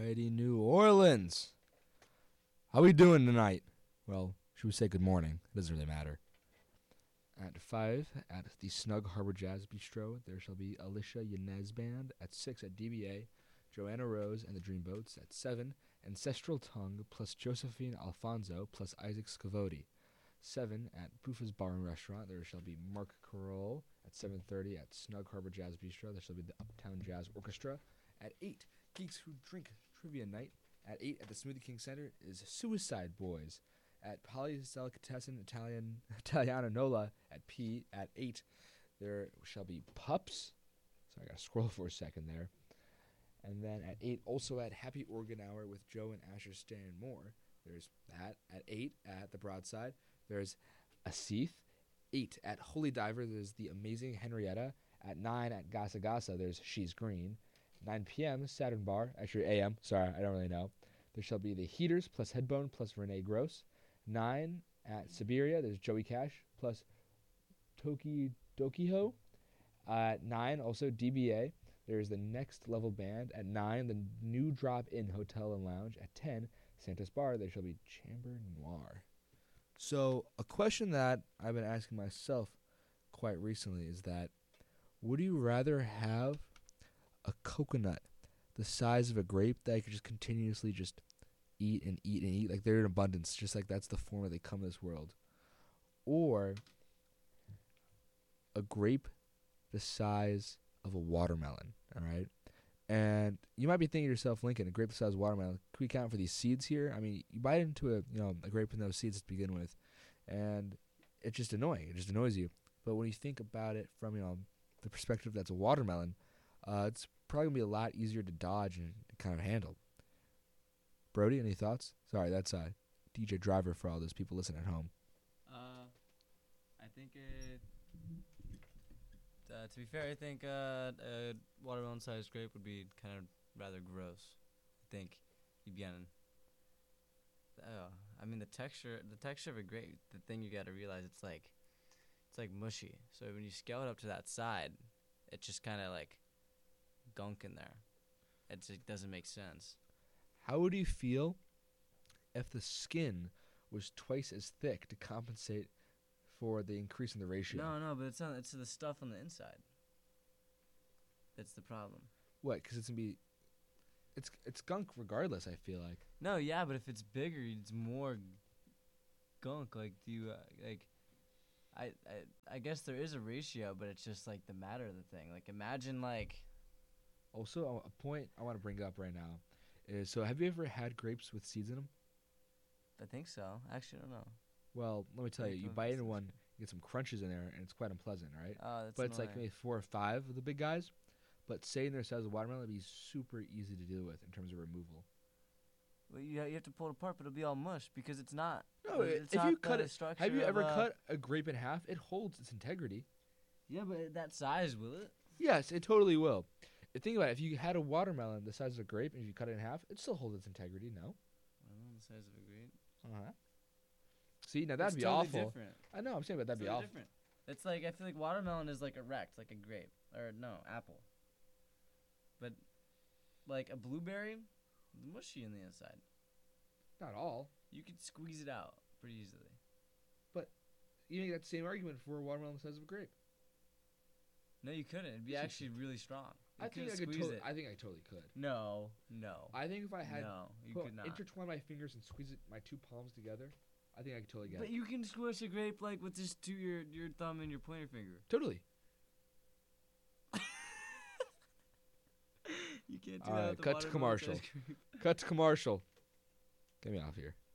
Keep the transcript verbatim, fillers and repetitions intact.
Alrighty, New Orleans. How we doing tonight? Well, should we say good morning? It doesn't really matter. At five, at the Snug Harbor Jazz Bistro, there shall be Alicia Yanez Band. At six, at D B A, Joanna Rose and the Dreamboats. At seven, Ancestral Tongue plus Josephine Alfonso plus Isaac Scavoti. seven, at Buffa's Bar and Restaurant, there shall be Mark Carroll. At seven thirty, at Snug Harbor Jazz Bistro, there shall be the Uptown Jazz Orchestra. At eight, Geeks Who Drink Trivia Night. At eight, at the Smoothie King Center, is Suicide Boys. At Polly's Delicatessen Italian Italiana Nola at P at eight, there shall be Pups. So I got to scroll for a second there. And then at eight, also at Happy Organ Hour with Joe and Asher Stan Moore. There's that. At eight, at the Broadside, there's Asif. eight, at Holy Diver, there's the Amazing Henrietta. At nine, at Gasa Gasa, there's She's Green. nine p.m., Saturn Bar. Actually, A M. Sorry, I don't really know. There shall be the Heaters plus Headbone plus Renee Gross. nine, at Siberia, there's Joey Cash plus Toki Dokiho. At nine, also D B A, there's the Next Level Band. At nine, the New Drop In Hotel and Lounge. At ten, Santa's Bar, there shall be Chamber Noir. So, a question that I've been asking myself quite recently is that, would you rather have a coconut the size of a grape that you could just continuously just eat and eat and eat, like they're in abundance, just like that's the form that they come to this world, or a grape the size of a watermelon? All right, and you might be thinking to yourself, Lincoln, a grape the size of a watermelon, can we count for these seeds here? I mean, you bite into a you know a grape with no seeds to begin with, and it's just annoying. It just annoys you. But when you think about it from you know the perspective that's a watermelon, uh, it's probably gonna be a lot easier to dodge and kind of handle. Brody, any thoughts? Sorry, that's uh, D J Driver for all those people listening at home. Uh, I think it. Uh, to be fair, I think uh, a watermelon-sized grape would be kind of rather gross. I think you'd be on. Uh, I mean, the texture, the texture of a grape. The thing you got to realize, it's like, it's like mushy. So when you scale it up to that side, it's just kind of like gunk in there. It just doesn't make sense. How would you feel if the skin was twice as thick to compensate for the increase in the ratio? No, no, but it's not. It's the stuff on the inside. That's the problem. What? Because it's gonna be, it's it's gunk regardless. I feel like. No, yeah, but if it's bigger, it's more gunk. Like, do you uh, like? I, I I guess there is a ratio, but it's just like the matter of the thing. Like, imagine like. Also, a point I want to bring up right now is, so have you ever had grapes with seeds in them? I think so. Actually, I don't know. Well, let me tell you, Like you the- bite into one, you get some crunches in there, and it's quite unpleasant, right? Oh, that's But it's like annoying. maybe four or five of the big guys. But saying their size of watermelon would be super easy to deal with in terms of removal. Well, you, ha- you have to pull it apart, but it'll be all mush because it's not. No, it's if not you cut the it, structure have you of ever a- cut a grape in half? It holds its integrity. Yeah, but that size, will it? Yes, it totally will. And think about it. If you had a watermelon the size of a grape and you cut it in half, it still holds its integrity, no? Watermelon the size of a grape. Uh-huh. See, now that'd It's be totally awful. different. I know, I'm saying, but that'd It's be totally awful. different. It's like, I feel like watermelon is like erect, like a grape. Or, no, apple. But, like, a blueberry, mushy in the inside. Not all. You could squeeze it out pretty easily. You make that same argument for a watermelon the size of a grape. No, you couldn't. It'd be Yes, you actually really strong. You I think I couldn't could. squeeze To- it. I think I totally could. No, no. I think if I had no, you put, could not. intertwine my fingers and squeeze it, my two palms together, I think I could totally get But it. you can squish a grape like with just two your your thumb and your pointer finger. Totally. You can't do All that. right, with the cut to watermelon commercial. sized grape. Cut to commercial. Get me off here.